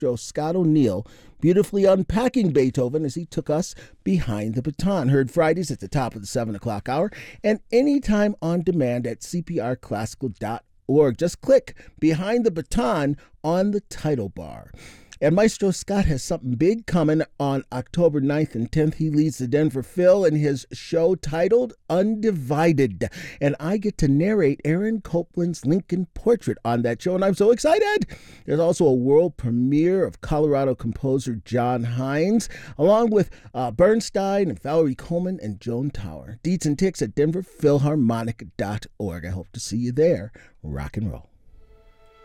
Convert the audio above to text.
Maestro Scott O'Neill beautifully unpacking Beethoven as he took us behind the baton. Heard Fridays at the top of the 7 o'clock hour and anytime on demand at cprclassical.org. Just click Behind the Baton on the title bar. And Maestro Scott has something big coming on October 9th and 10th. He leads the Denver Phil in his show titled Undivided. And I get to narrate Aaron Copland's Lincoln Portrait on that show, and I'm so excited. There's also a world premiere of Colorado composer John Hines, along with Bernstein and Valerie Coleman and Joan Tower. Deets and ticks at denverphilharmonic.org. I hope to see you there. Rock and roll.